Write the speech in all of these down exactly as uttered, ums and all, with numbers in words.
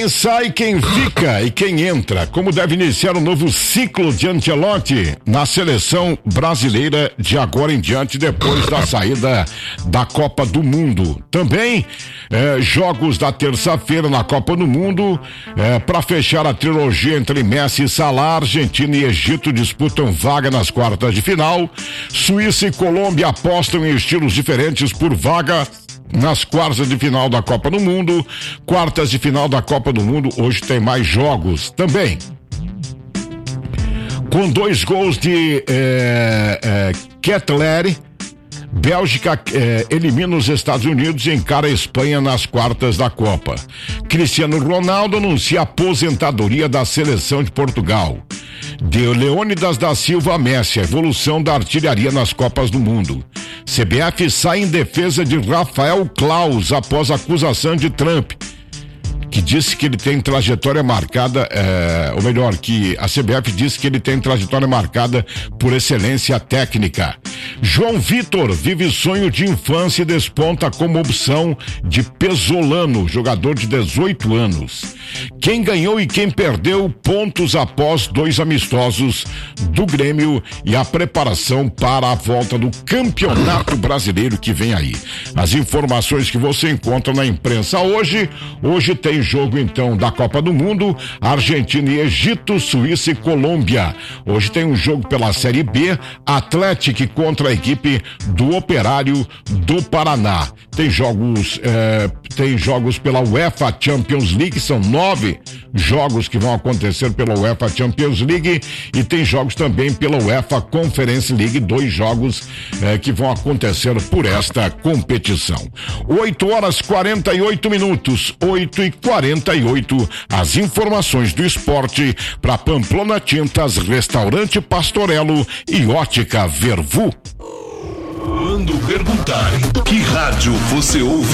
Quem sai, quem fica e quem entra. Como deve iniciar o novo ciclo de Ancelotti na seleção brasileira de agora em diante, depois da saída da Copa do Mundo. Também eh, jogos da terça-feira na Copa do Mundo, eh, para fechar a trilogia entre Messi e Salah. Argentina e Egito disputam vaga nas quartas de final. Suíça e Colômbia apostam em estilos diferentes por vaga nas quartas de final da Copa do Mundo. Quartas de final da Copa do Mundo, hoje tem mais jogos também. Com dois gols de é, é, Kettler, Bélgica eh, elimina os Estados Unidos e encara a Espanha nas quartas da Copa. Cristiano Ronaldo anuncia a aposentadoria da seleção de Portugal. De Leônidas da Silva a Messi, a evolução da artilharia nas Copas do Mundo. C B F sai em defesa de Rafael Claus após acusação de Trump, que disse que ele tem trajetória marcada, é, ou melhor, que a C B F disse que ele tem trajetória marcada por excelência técnica. João Vitor vive sonho de infância e desponta como opção de Pesolano, jogador de dezoito anos. Quem ganhou e quem perdeu pontos após dois amistosos do Grêmio e a preparação para a volta do Campeonato Brasileiro que vem aí. As informações que você encontra na imprensa hoje, hoje tem jogo então da Copa do Mundo, Argentina e Egito, Suíça e Colômbia. Hoje tem um jogo pela Série B, Atlético contra a equipe do Operário do Paraná. Tem jogos, eh, tem jogos pela UEFA Champions League, são nove jogos que vão acontecer pela UEFA Champions League e tem jogos também pela UEFA Conference League, dois jogos eh, que vão acontecer por esta competição. oito horas quarenta e oito minutos, oito e quarenta e oito, as informações do esporte para Pamplona Tintas, Restaurante Pastorello e Ótica Vervu. Quando perguntarem que rádio você ouve,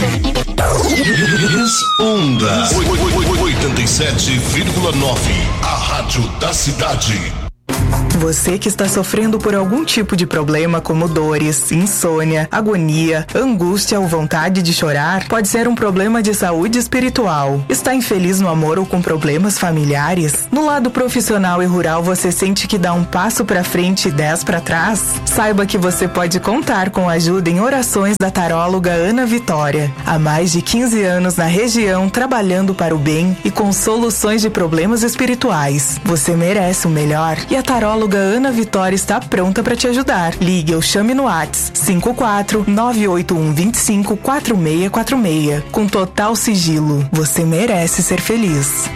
responda oitenta e sete vírgula nove, a rádio da cidade. Você que está sofrendo por algum tipo de problema como dores, insônia, agonia, angústia ou vontade de chorar, pode ser um problema de saúde espiritual. Está infeliz no amor ou com problemas familiares? No lado profissional e rural você sente que dá um passo para frente e dez para trás? Saiba que você pode contar com ajuda em orações da taróloga Ana Vitória. Há mais de quinze anos na região, trabalhando para o bem e com soluções de problemas espirituais. Você merece o melhor e a taróloga Ana Vitória está pronta para te ajudar. Ligue ou chame no WhatsApp cinco quatro nove oito um dois cinco quatro seis quatro seis. Com total sigilo, você merece ser feliz.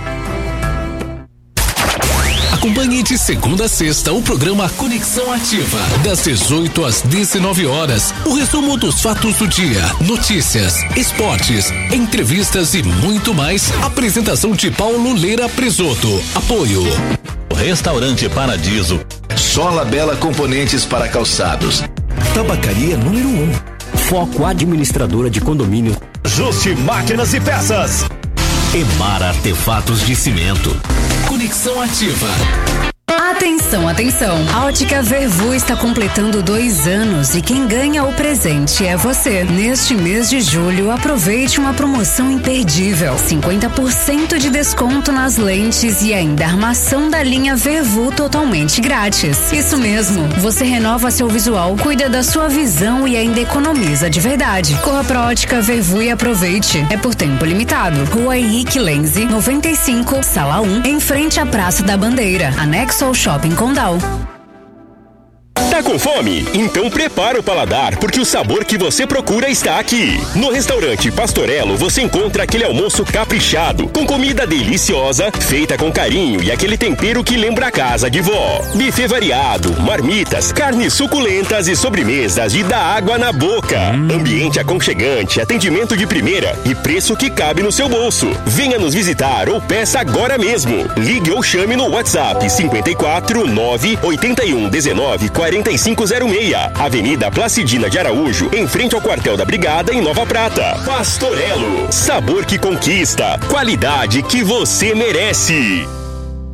Acompanhe de segunda a sexta o programa Conexão Ativa, das dezoito às dezenove horas. O resumo dos fatos do dia, notícias, esportes, entrevistas e muito mais. Apresentação de Paulo Leira Presoto. Apoio Restaurante Paradiso, Sola Bela Componentes para Calçados, Tabacaria número um, Foco Administradora de Condomínio, Justi Máquinas e Peças, Emara Artefatos de Cimento. Conexão Ativa. Atenção, atenção. A Ótica Vervu está completando dois anos e quem ganha o presente é você. Neste mês de julho, aproveite uma promoção imperdível. cinquenta por cento de desconto nas lentes e ainda armação da linha Vervu totalmente grátis. Isso mesmo, você renova seu visual, cuida da sua visão e ainda economiza de verdade. Corra pra Ótica Vervu e aproveite. É por tempo limitado. Rua Henrique Lenze, noventa e cinco, Sala um, em frente à Praça da Bandeira, anexo ao Shopping Condal. Tá com fome? Então prepara o paladar, porque o sabor que você procura está aqui. No restaurante Pastorello você encontra aquele almoço caprichado, com comida deliciosa, feita com carinho e aquele tempero que lembra a casa de vó. Buffet variado, marmitas, carnes suculentas e sobremesas de dar água na boca. Hum. Ambiente aconchegante, atendimento de primeira e preço que cabe no seu bolso. Venha nos visitar ou peça agora mesmo. Ligue ou chame no WhatsApp cinco quatro nove oito um um nove quatro cinco zero seis, Avenida Placidina de Araújo, em frente ao quartel da Brigada, em Nova Prata. Pastorello, sabor que conquista, qualidade que você merece.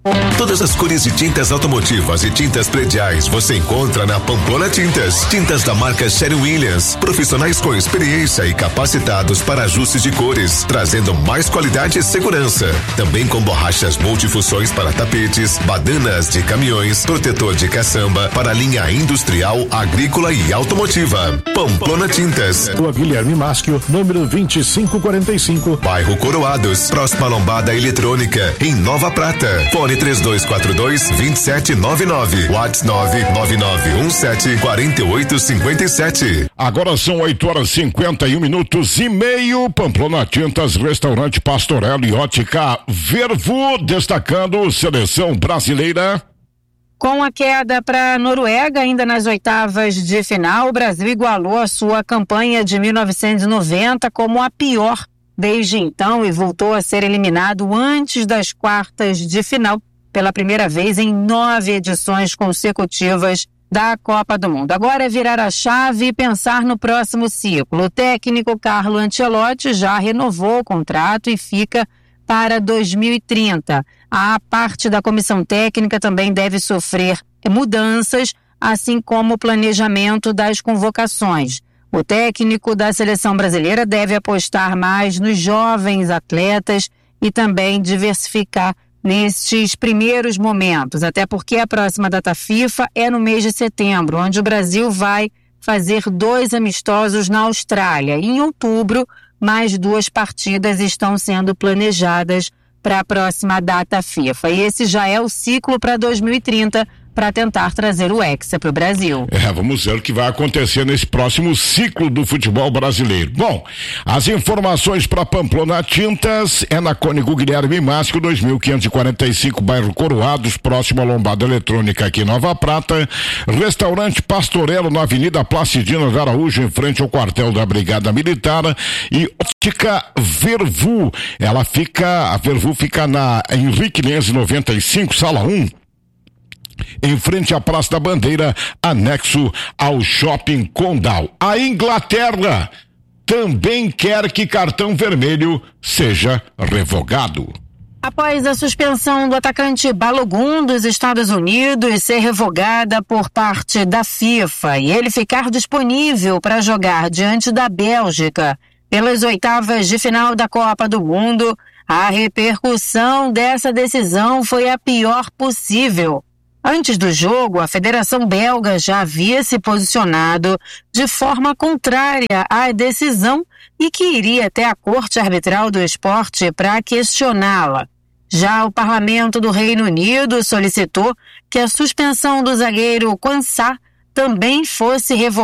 Todas as cores de tintas automotivas e tintas prediais você encontra na Pamplona Tintas. Tintas da marca Sherwin-Williams. Profissionais com experiência e capacitados para ajustes de cores, trazendo mais qualidade e segurança. Também com borrachas multifunções para tapetes, badanas de caminhões, protetor de caçamba para linha industrial, agrícola e automotiva. Pamplona Tintas. Rua Guilherme Maschio, número vinte e cinco quarenta e cinco. Bairro Coroados, próxima à Lombada Eletrônica, em Nova Prata. Fone três dois quatro dois, dois sete nove nove. WhatsApp nove nove nove um sete quatro oito cinco sete. Agora são oito horas e cinquenta e um minutos e meio. Pamplona Tintas, Restaurante Pastorello e Ótica Vervu, destacando seleção brasileira. Com a queda para a Noruega, ainda nas oitavas de final, o Brasil igualou a sua campanha de mil novecentos e noventa como a pior desde então e voltou a ser eliminado antes das quartas de final pela primeira vez em nove edições consecutivas da Copa do Mundo. Agora é virar a chave e pensar no próximo ciclo. O técnico Carlo Ancelotti já renovou o contrato e fica para dois mil e trinta. A parte da comissão técnica também deve sofrer mudanças, assim como o planejamento das convocações. O técnico da seleção brasileira deve apostar mais nos jovens atletas e também diversificar nestes primeiros momentos, até porque a próxima data FIFA é no mês de setembro, onde o Brasil vai fazer dois amistosos na Austrália. E em outubro, mais duas partidas estão sendo planejadas para a próxima data FIFA. E esse já é o ciclo para dois mil e trinta, para tentar trazer o Hexa para o Brasil. É, vamos ver o que vai acontecer nesse próximo ciclo do futebol brasileiro. Bom, as informações para Pamplona Tintas é na Cônigo Guilherme Maschio, dois mil quinhentos e quarenta e cinco, bairro Coroados, próximo à Lombada Eletrônica aqui em Nova Prata. Restaurante Pastorello na Avenida Placidina de Araújo, em frente ao quartel da Brigada Militar. E Ótica Vervu, ela fica, a Vervu fica na Henrique Lenz noventa e cinco, sala um. Em frente à Praça da Bandeira, anexo ao Shopping Condal. A Inglaterra também quer que cartão vermelho seja revogado. Após a suspensão do atacante Balogun dos Estados Unidos ser revogada por parte da FIFA e ele ficar disponível para jogar diante da Bélgica pelas oitavas de final da Copa do Mundo, a repercussão dessa decisão foi a pior possível. Antes do jogo, a Federação Belga já havia se posicionado de forma contrária à decisão e que iria até a Corte Arbitral do Esporte para questioná-la. Já o Parlamento do Reino Unido solicitou que a suspensão do zagueiro Quansah também fosse revogada.